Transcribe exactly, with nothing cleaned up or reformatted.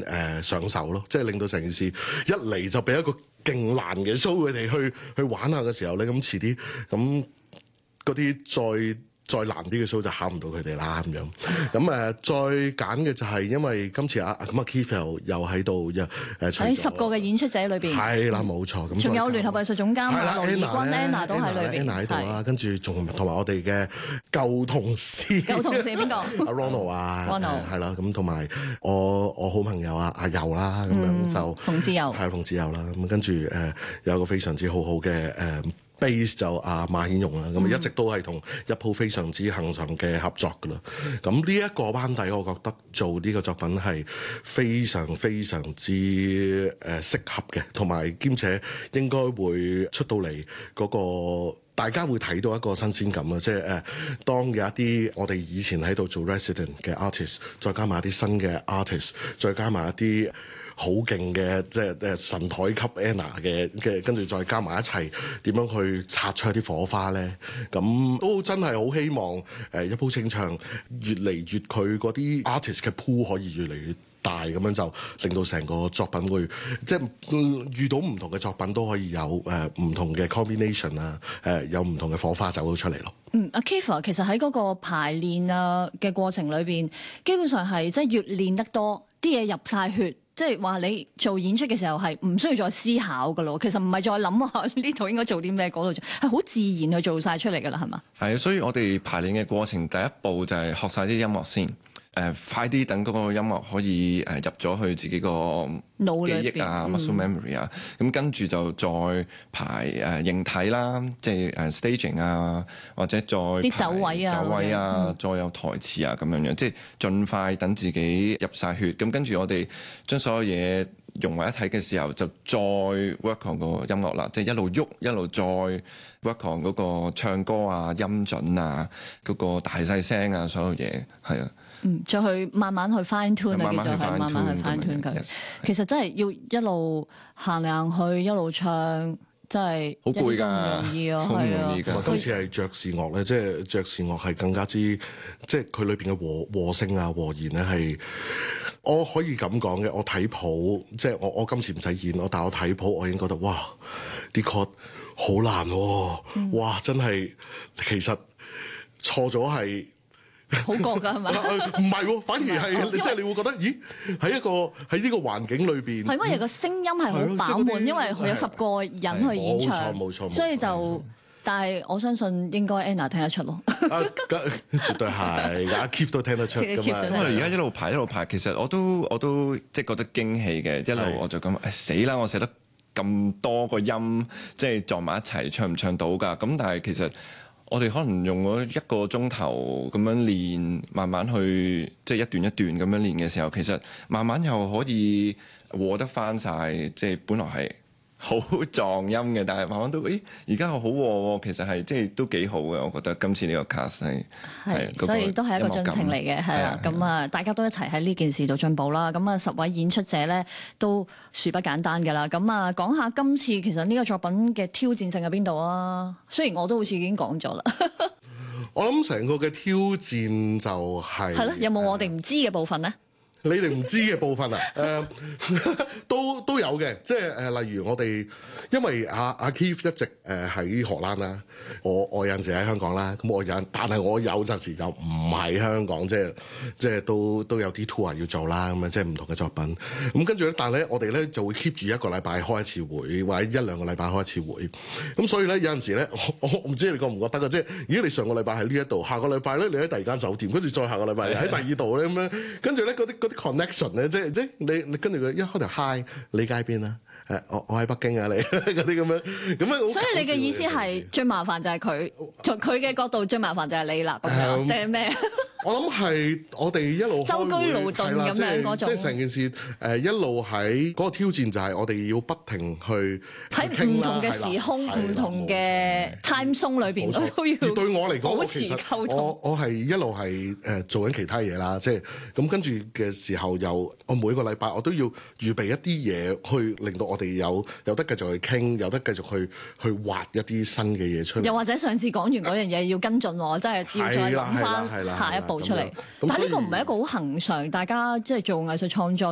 誒、呃、上手咯，即係令到成件事一嚟就俾一個勁難嘅 show 佢哋去去玩下嘅時候咧，咁遲啲咁嗰啲再。再難啲嘅 show 就考唔到佢哋啦咁樣，咁誒、呃、再揀嘅就係因為今次啊咁啊 Keith 又喺度又誒喺十個嘅演出者裏邊，係啦冇錯，咁仲有聯合藝術總監啊羅怡君 Anna 都喺裏邊 ，Anna 喺度啦，跟住仲同埋我哋嘅舊同事， 舊同事邊個？ 阿 Ronald 啊 ，Ronald 係啦，咁同埋我我好朋友啊阿佑啦，咁樣就馮志佑係馮志佑啦，咁跟住誒有一個非常之好好嘅誒。base 就阿馬顯榮啦，咁、嗯、一直都係同一鋪非常之恆常嘅合作噶啦。咁呢一個班底，我覺得做呢個作品係非常非常之誒、呃、適合嘅，同埋兼且應該會出到嚟嗰個大家會睇到一個新鮮感啦。即係誒、呃，當有一啲我哋以前喺度做 resident 嘅 artist， 再加埋一啲新嘅 artist， 再加埋一啲好勁嘅，即係誒神台級 Anna 嘅嘅，跟住再加埋一齊點樣去擦出一啲火花咧？咁都真係好希望誒、呃、一鋪清唱越嚟越佢嗰啲 artist 嘅 pool 可以越嚟越大，咁樣就令到成個作品會即係、嗯、遇到唔同嘅作品都可以有誒唔、呃、同嘅 combination 啊，誒、呃、有唔同嘅火花走到出嚟咯。 嗯，阿 Keith 其實喺嗰個排練啊嘅過程裏邊，基本上係即係越練得多，啲嘢入晒血。即係話你做演出嘅時候係唔需要再思考㗎咯，其實唔係再諗話呢度應該做啲咩，嗰度做，係好自然去做晒出嚟㗎啦，係嘛？係啊，所以我哋排練嘅過程第一步就係學晒啲音樂先。誒、呃、快啲等嗰個音樂可以誒、呃、入咗去自己個腦記憶啊 muscle memory 啊，咁跟住就再排誒、呃、形體啦，即係誒 staging 啊，或者再啲走位啊， 走位啊， 嗯、 再有台詞啊咁樣樣，即係盡快等自己入晒血。咁跟住我哋將所有嘢融為一體嘅時候，就再 work on 個音樂啦，即係一路喐一路再 work on 嗰個唱歌啊、音準啊、嗰、嗰個大細聲啊，所有嘢係啊。 嗯，再去慢慢去 fine tune 啊，叫做係慢慢去 fine tune 佢。 Yes, 其實真係要一路行嚟行去，一路唱，真係好攰㗎， 唔容易啊， 好唔係容易㗎。 今次係爵士樂咧，即係爵士樂係更加之，即係佢裏邊嘅和和聲啊、和弦咧係，我可以咁講嘅。我睇譜，即係我我今次唔使演，我但係我睇譜，我已經覺得哇，啲 chord 好難喎，嗯、哇，真係其實錯咗係。 好覺㗎係咪？ 唔係喎，反而係即係你會覺得，咦？喺一個喺呢個環境裏邊， 係因為個聲音係好飽滿，因為佢有十個人去演唱， 冇錯冇錯， 所以就，但係我相信應該 Anna 聽得出咯。 啊，絕對係，阿 Keith 都聽得出㗎嘛。 咁我哋而家一路排一路排，其實我都我都即係覺得驚喜嘅，一路我就咁誒死啦！我寫得咁多個音，即係撞埋一齊，唱唔唱到㗎？咁但係其實。我哋可能用咗一個鐘頭咁樣練，慢慢去即係一段一段咁樣練嘅時候，其實慢慢又可以和得翻晒，即係本來係好撞音嘅，但係慢慢都誒而家又好和喎，其實係即係都幾好嘅，我覺得今次呢個 cast 係係，所以都係一個進程嚟嘅，係啦。咁啊，大家都一齊喺呢件事度進步啦。咁啊，十位演出者咧都殊不簡單㗎啦。咁啊，講下今次其實呢個作品嘅挑戰性喺邊度啊？雖然我都好似已經講咗啦。 我諗成個嘅挑戰就係係咯，有冇我哋唔知嘅部分咧？ 你哋唔知嘅部分啊，誒、呃、都都有嘅，即係誒、呃、例如我哋，因為阿、啊、阿、啊、Keith 一直誒喺荷蘭啦，我我有陣時喺香港啦，咁我有，但係我有陣時就唔喺香港，即係即係都都有啲 tour 要做啦，咁樣即係唔同嘅作品，咁跟住咧，但係咧我哋咧就會 keep 住一個禮拜開一次會，或者一兩個禮拜開一次會，咁所以咧有陣時咧，我我唔知你覺唔覺得嘅，即係如果你上個禮拜喺呢一度，下個禮拜咧你喺第二間酒店，跟住再下個禮拜喺第二度咧咁樣，跟住咧嗰啲嗰啲 connection 咧，即係即係你你跟住佢一開頭 hi 你喺邊啊？誒我我喺北京啊，你嗰啲咁樣咁樣。所以你嘅意思係最麻煩就係佢，從佢嘅角度最麻煩就係你啦，咁樣定係咩？我諗係我哋一路舟車勞頓咁樣嗰種， 即係成件事誒一路喺嗰個挑戰就係我哋要不停去喺唔同嘅時空、唔同嘅 time zone 裏邊都要。 而對我嚟講， 保持溝通。 我我係一路係誒做緊其他嘢啦，即係咁跟住嘅時候又我每個禮拜我都要預備一啲嘢去令到我哋有有得繼續去傾，有得繼續去去畫一啲新嘅嘢出嚟。 又或者上次講完嗰樣嘢要跟進喎，真係要再諗翻下一步出嚟。但係呢個唔係一個好恆常，大家即係做藝術創作。